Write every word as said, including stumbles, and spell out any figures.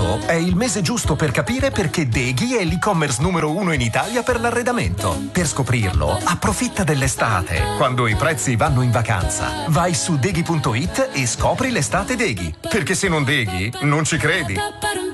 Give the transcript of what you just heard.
Agosto è il mese giusto per capire perché Deghi è l'e-commerce numero uno in Italia per l'arredamento. Per scoprirlo, approfitta dell'estate, quando i prezzi vanno in vacanza. Vai su deghi punto it e scopri l'estate Deghi. Perché se non Deghi, non ci credi.